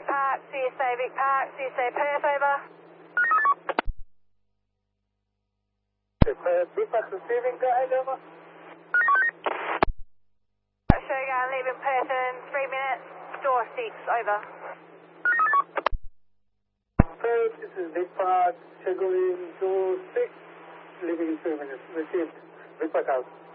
Park, CSA Vic Park, CSA Perth, over. Vic Park receiving, go ahead, over. Shogun leaving Perth in 3 minutes, door 6, over. Perth, this is Vic Park, scheduling to 6, leaving in 3 minutes, received. Vic Park out.